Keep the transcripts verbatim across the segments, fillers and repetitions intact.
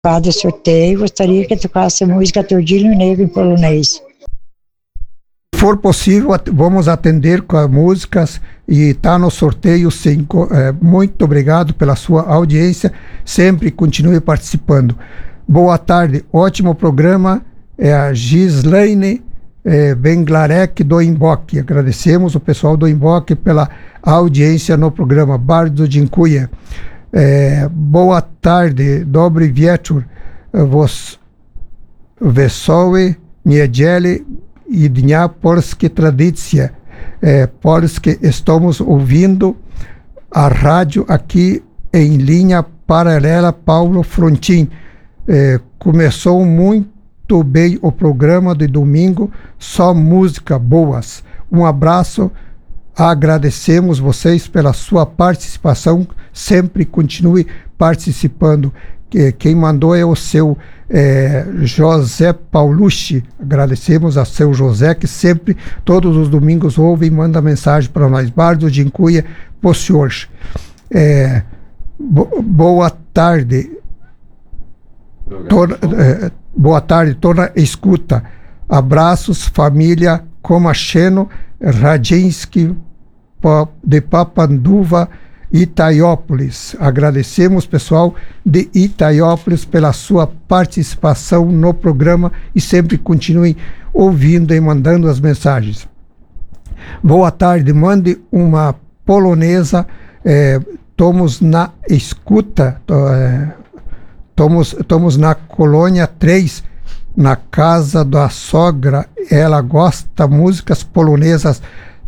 Cada sorteio, gostaria que tocasse a música Tordilho Negro em polonês. Se for possível, vamos atender com as músicas e tá no sorteio. Sim. Muito obrigado pela sua audiência. Sempre continue participando. Boa tarde, ótimo programa. É a Gislaine é, Benglarek do Imboque. Agradecemos o pessoal do Imboque pela audiência no programa. Bardzo dziękuję. É, boa tarde, dobry wieczór, Wos, wesołe niedzieli e dnia polskie tradycje. É, polskie, estamos ouvindo a rádio aqui em linha paralela Paulo Frontin. É, começou muito bem o programa de domingo, só música boas. Um abraço. Agradecemos vocês pela sua participação, sempre continue participando. Quem mandou é o seu é, José Paulucci. Agradecemos a seu José, que sempre, todos os domingos, ouve e manda mensagem para nós. Bardzo dziękuję po senhor. É, bo, boa tarde. Toda, é, boa tarde, toda escuta. Abraços, família Komacheno Radzinski de Papanduva, Itaiópolis. Agradecemos, pessoal de Itaiópolis, pela sua participação no programa e sempre continuem ouvindo e mandando as mensagens. Boa tarde, mande uma polonesa. É, estamos na escuta, estamos, estamos na colônia três, na casa da sogra. Ela gosta de músicas polonesas.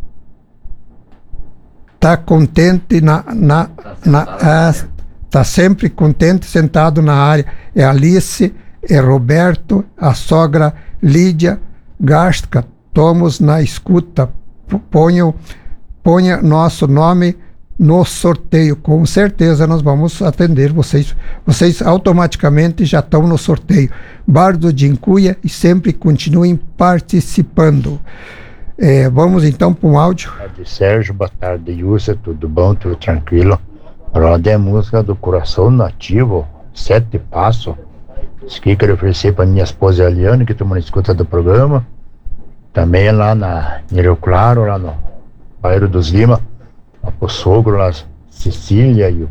Está contente na, na, na é, tá sempre contente sentado na área. É Alice, é Roberto, a sogra Lídia Gastka. Estamos na escuta. Ponha, ponha nosso nome no sorteio. Com certeza nós vamos atender vocês. Vocês automaticamente já estão no sorteio. Bardzo dziękuję e sempre continuem participando. É, vamos então para um áudio. Boa tarde, Sérgio. Boa tarde, Yúcia. Tudo bom? Tudo tranquilo? Roda é música do Coração Nativo, Sete Passos. Isso aqui quero oferecer para minha esposa Eliane, que estamos na escuta do programa. Também lá na em Rio Claro, lá no bairro dos Lima. O sogro lá, Cecília, e o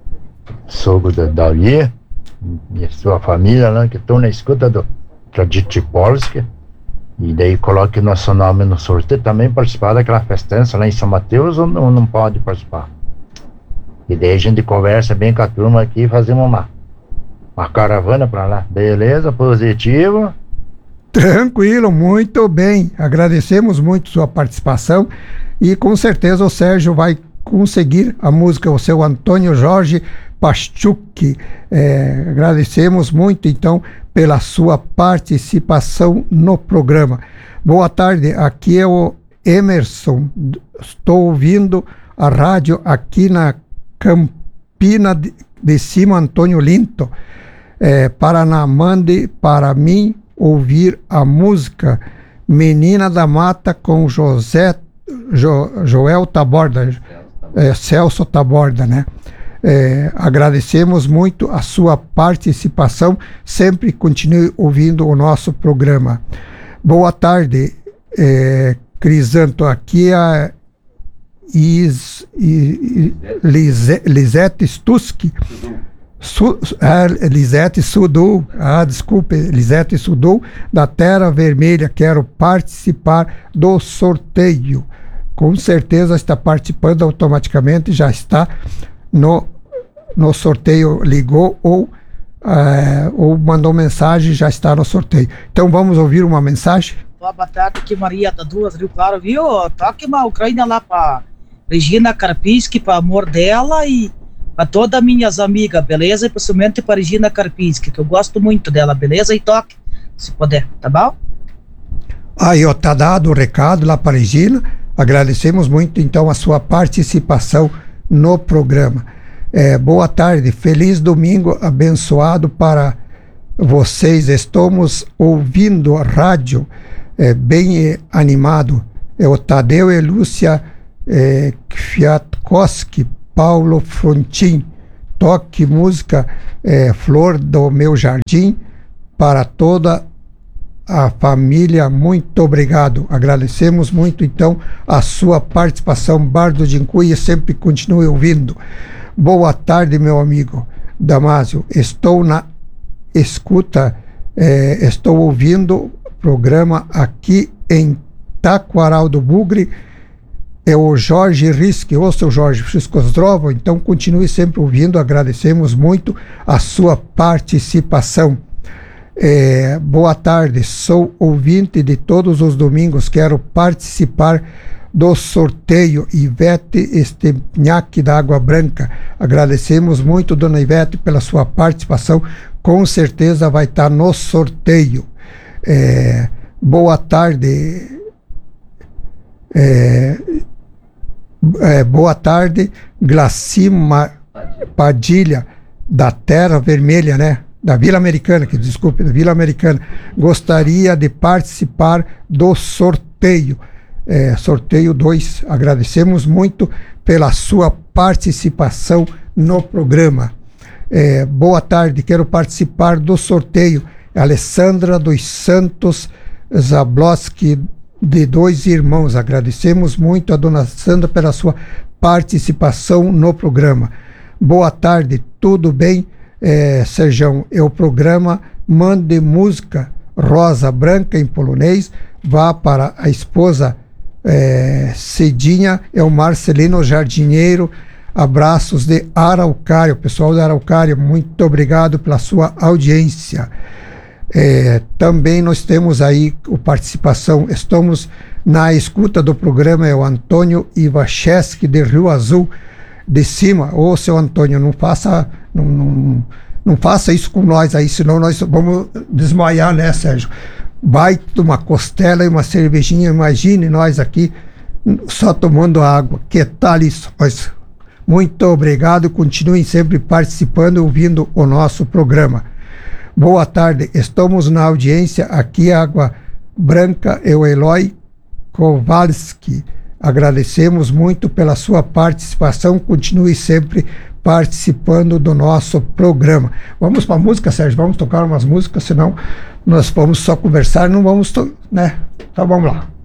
sogro da Davi, e a sua família lá, que estão na escuta do Tradici Polskie. E daí coloque nosso nome no sorteio. Também participar daquela festança lá em São Mateus, ou não, não pode participar? E daí a gente conversa bem com a turma aqui e fazemos uma, uma caravana para lá. Beleza? Positivo? Tranquilo, muito bem. Agradecemos muito sua participação e com certeza o Sérgio vai conseguir a música, o seu Antônio Jorge Paschuk. É, agradecemos muito então pela sua participação no programa. Boa tarde, aqui é o Emerson. Estou ouvindo a rádio aqui na Campina de, de Cima, Antônio Linto. É, Paraná, mande para mim ouvir a música Menina da Mata com José jo, Joel Taborda, é, Celso Taborda, né? É, agradecemos muito a sua participação, sempre continue ouvindo o nosso programa. Boa tarde, é, Crisanto, aqui é a Is, Is, Lise, Lisete Stuski. Su, ah, Lisete Sudou, ah, desculpe, Lisete Sudou, da Terra Vermelha. Quero participar do sorteio. Com certeza está participando automaticamente, já está no, no sorteio, ligou ou, é, ou mandou mensagem, já está no sorteio. Então vamos ouvir uma mensagem? Boa tarde, aqui Maria da Duas, Rio Claro, viu? Toque uma Ucrânia lá para Regina Karpinski, para amor dela e para todas minhas amigas, beleza? E principalmente para Regina Karpinski, que eu gosto muito dela, beleza? E toque, se puder, tá bom? Aí, ó, tá dado o recado lá para Regina. Agradecemos muito então a sua participação no programa. É, boa tarde, feliz domingo abençoado para vocês. Estamos ouvindo a rádio é, bem é, animado. É o Tadeu e Lúcia é, Kwiatkowski, Paulo Frontin. toque música é, Flor do Meu Jardim para toda a família. Muito obrigado. Agradecemos muito, então, a sua participação, Bardo de Incunha, sempre continue ouvindo. Boa tarde, meu amigo Damásio. Estou na escuta, é, estou ouvindo o programa aqui em Taquaral do Bugre. É o Jorge Risque, ou seu Jorge Friscosdrovo, então continue sempre ouvindo, agradecemos muito a sua participação. É, boa tarde, sou ouvinte de todos os domingos, quero participar do sorteio Ivete Estepniak da Água Branca. Agradecemos muito, dona Ivete, pela sua participação, com certeza vai estar no sorteio. É, boa tarde, é, É, boa tarde, Glacima Padilha, da Terra Vermelha, né? Da Vila Americana, que desculpe, da Vila Americana. Gostaria de participar do sorteio. É, sorteio dois. Agradecemos muito pela sua participação no programa. É, boa tarde, quero participar do sorteio. Alessandra dos Santos Zabloski, de Dois Irmãos. Agradecemos muito a dona Sandra pela sua participação no programa. Boa tarde, tudo bem, é, Serjão? É o programa Mande Música Rosa Branca em polonês. Vá para a esposa é, Cedinha, é o Marcelino Jardineiro. Abraços de Araucária, pessoal da Araucária, muito obrigado pela sua audiência. É, também nós temos aí a participação, estamos na escuta do programa, é o Antônio Ivacheski de Rio Azul de Cima. Ô, seu Antônio, não faça, não, não, não faça isso com nós aí, senão nós vamos desmaiar, né, Sérgio? Baita uma costela e uma cervejinha, imagine nós aqui só tomando água. Que tal isso? Mas muito obrigado, continuem sempre participando e ouvindo o nosso programa. Boa tarde, estamos na audiência aqui, Água Branca, é o Eloy Kowalski. Agradecemos muito pela sua participação, continue sempre participando do nosso programa. Vamos para a música, Sérgio? Vamos tocar umas músicas, senão nós vamos só conversar, não vamos, to- né? Então vamos lá.